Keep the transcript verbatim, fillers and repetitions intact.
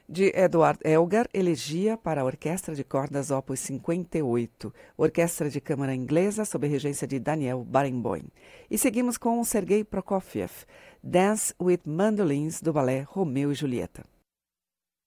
de Eduard Elgar, Elegia para a Orquestra de Cordas Opus cinquenta e oito, Orquestra de Câmara Inglesa sob a regência de Daniel Barenboim. E seguimos com Sergei Prokofiev, Dance with Mandolins do balé Romeu e Julieta.